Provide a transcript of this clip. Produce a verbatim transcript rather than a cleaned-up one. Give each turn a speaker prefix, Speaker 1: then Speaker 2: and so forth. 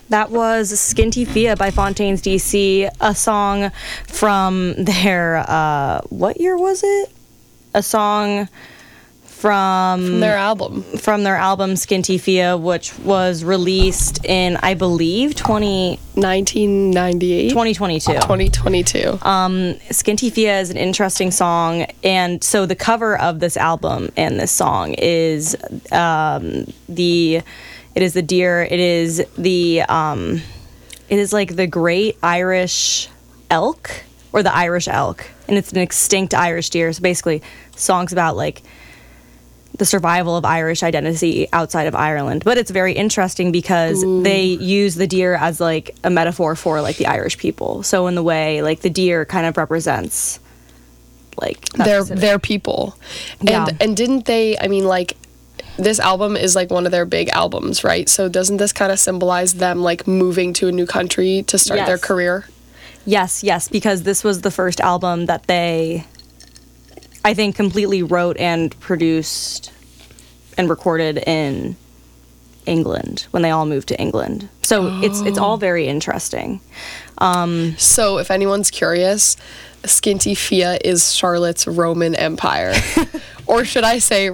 Speaker 1: That was Skinty Fia by Fontaines D C, a song from their, uh, what year was it? A song from...
Speaker 2: From their album.
Speaker 1: From their album Skinty Fia, which was released in, I believe, twenty...
Speaker 2: nineteen ninety-eight?
Speaker 1: twenty twenty-two.
Speaker 2: twenty twenty-two.
Speaker 1: Um, Skinty Fia is an interesting song, and so the cover of this album and this song is um, the... It is the deer. It is the, um, it is like the great Irish elk, or the Irish elk. And it's an extinct Irish deer. So basically, songs about, like, the survival of Irish identity outside of Ireland. But it's very interesting because Ooh. They use the deer as, like, a metaphor for, like, the Irish people. So in the way, like, the deer kind of represents, like,
Speaker 2: their their people. And,
Speaker 1: yeah.
Speaker 2: and didn't they, I mean, like, this album is like one of their big albums, right? So doesn't this kind of symbolize them like moving to a new country to start
Speaker 1: yes.
Speaker 2: their career?
Speaker 1: Yes, yes, because this was the first album that they, I think, completely wrote and produced and recorded in England when they all moved to England. So oh. it's it's all very interesting. Um,
Speaker 2: so if anyone's curious, Skinty Fia is Charlotte's Roman Empire. Or should I say